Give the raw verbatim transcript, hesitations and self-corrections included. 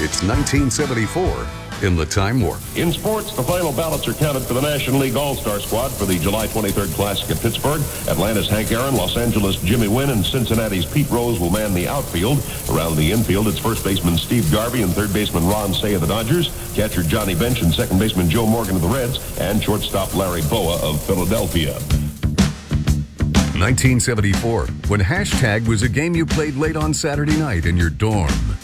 It's nineteen seventy-four in the Time Warp. In sports, the final ballots are counted for the National League All-Star squad for the July twenty-third Classic at Pittsburgh. Atlanta's Hank Aaron, Los Angeles' Jimmy Wynn, and Cincinnati's Pete Rose will man the outfield. Around the infield, it's first baseman Steve Garvey and third baseman Ron Cey of the Dodgers, catcher Johnny Bench and second baseman Joe Morgan of the Reds, and shortstop Larry Boa of Philadelphia. nineteen seventy-four, when Hashtag was a game you played late on Saturday night in your dorm.